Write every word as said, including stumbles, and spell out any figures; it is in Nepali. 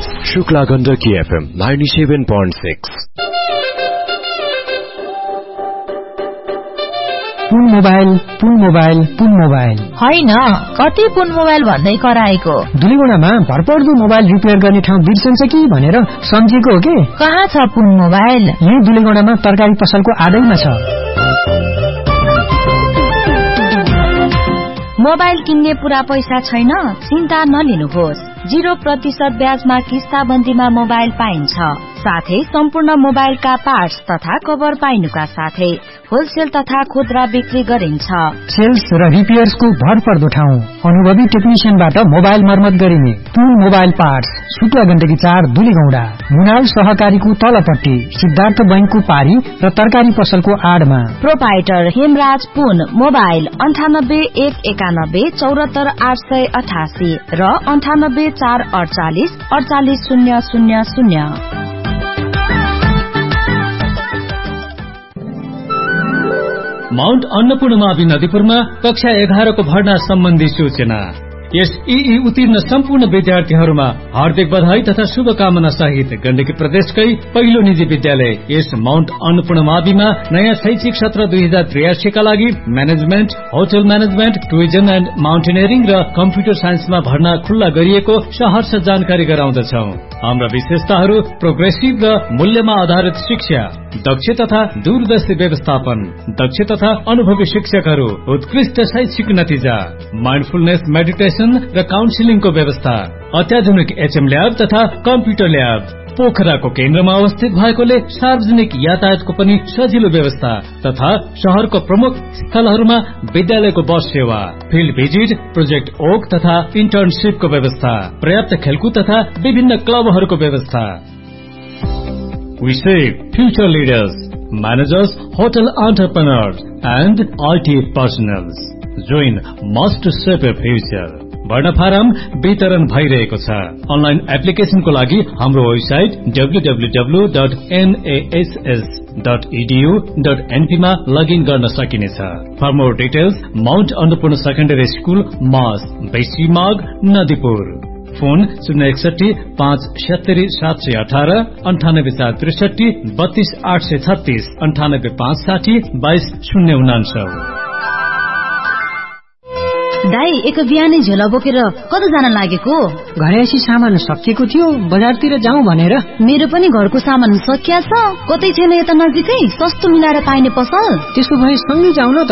Shukla Gandaki FM ninety seven point six. पुन मोबाइल पुन मोबाइल पुन मोबाइल होइन, कति पुन मोबाइल भन्दै कराएको। दुलीगुणामा भरपर्दो मोबाइल रिपेयर गर्ने ठाउँ बिर्सन्छ कि भनेर सम्झेको हो के। कहाँ छ पुन मोबाइल? यही दुलीगुणामा तरकारी पसलको आडैमा छ। मोबाइल किन्ने पूरा पैसा छैन? चिन्ता नलिनुहोस्। जीरो प्रतिशत ब्याजमा किस्ताबन्दीमा मोबाइल पाइन्छ। साथै सम्पूर्ण मोबाइलका पार्ट्स तथा कभर पाइनुका साथै होलसेल तथा खुद्रा बिक्री गरिन्छ। सेल्स र रिपेयर्सको भरपर्दो ठाउँ, अनुभवी टेक्निशियनबाट मोबाइल मर्मत गरिने पुन मोबाइल पार्ट्स, शुक्ला गण्डकी चार दुलीगौडा, मुनाल सहकारीको तलपट्टि, सिद्धार्थ बैंकको पारी र तरकारी पसलको आडमा। प्रोपाइटर हेमराज पुन मोबाइल अन्ठानब्बे एक एकानब्बे चौरात्तर आठ सय अठासी र अन्ठानब्बे चार अडचालिस अडचालिस शून्य शून्य शून्य। माउन्ट अन्नपूर्णमावि नदीपुरमा कक्षा एघारको भर्ना सम्बन्धी सूचना। यस ई उत्तीर्ण सम्पूर्ण विद्यार्थीहरूमा हार्दिक बधाई तथा शुभकामना सहित गण्डकी प्रदेशकै पहिलो निजी विद्यालय यस माउन्ट अन्नपूर्णमाविमा नयाँ शैक्षिक सत्र दुई हजार त्रियासीका लागि management, hotel management, tourism and mountaineering र कम्प्युटर साइन्समा भर्ना खुल्ला गरिएको सहर्ष जानकारी गराउँदछौ। हाम्रा विशेषताहरू प्रोग्रेसिभ र मूल्यमा आधारित शिक्षा, दक्ष तथा दूरदर्शी व्यवस्थापन, दक्ष तथा अनुभवी शिक्षकहरू, उत्कृष्ट शैक्षिक नतिजा, माइन्डफुलनेस मेडिटेसन र काउन्सिलिङको व्यवस्था, अत्याधुनिक एचएम ल्याब तथा कम्प्युटर ल्याब, पोखराको केन्द्रमा अवस्थित भएकोले सार्वजनिक यातायातको पनि सजिलो व्यवस्था तथा शहरको प्रमुख स्थलहरूमा विद्यालयको बस सेवा, फिल्ड भिजिट, प्रोजेक्ट ओक तथा इन्टर्नशिपको व्यवस्था, पर्याप्त खेलकुद तथा विभिन्न क्लबहरूको व्यवस्था। We shape future leaders, managers, hotel entrepreneurs and I T professionals. Join us to shape your future. भर्ना फारम वितरण भइरहेको छ। अनलाइन एप्लिकेशनको लागि हाम्रो website W W W dot N A S S dot E D you dot an P मा लगइन गर्न सकिनेछ। For more details Mount Annapurna secondary school मास बेसी माग नदीपुर। फोन शून्य एकसठी पाँच सत्तरी सात सय अठार अन्ठानब्बे चार त्रिसठी बत्तीस आठ सय छत्तीस अन्ठानब्बे पाँच साठी बाइस शून्य उनान्सौ। दाई एक बिहानै झोला बोकेर कता जान लागेको? घरेसी सामान सकिएको थियो, बजारतिर जाउँ भनेर। मेरो पनि घरको सामान सकिया छ। कतै छैन यता नजिकै सस्तो मिलाएर पाइने पसल? त्यसो भए सँगै जाउँ न त।